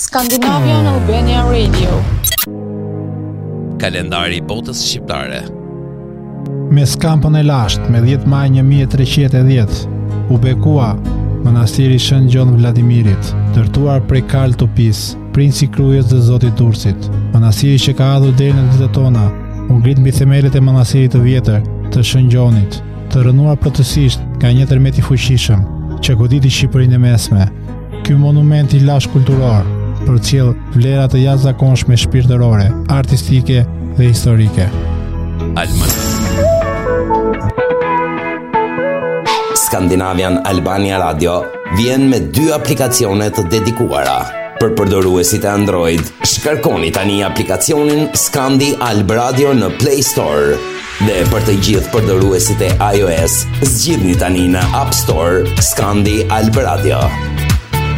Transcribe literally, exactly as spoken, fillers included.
Scandinavian Albania Radio. Kalendari i botës shqiptare. Me skampën e lashtë me dhjetë maj një mijë e treqind e dhjetë, u bekua manastiri Shën Gjon Vladimirit, dërtuar prej Karl Topis, princi krujës dhe zoti Durrësit. Manastiri që ka ardhur deri në ditët tona, u ngrit mbi themelet e manastirit të vjetër të Shën Gjonit, të rënuar plotësisht nga një tërmet i fuqishëm që goditi Shqipërinë e Mesme. Ky monument i lash kulturor përcjell vlera të jashtëzakonshme shpirtërore, artistike dhe historike. Alman. Scandinavian Albania Radio vjen me dy aplikacione të dedikuara. Për përdoruesit e Android, shkarkoni tani aplikacionin Scandi Alb Radio në Play Store. Dhe për të gjithë përdoruesit e iOS, zgjidhni tani në App Store Scandi Alb Radio.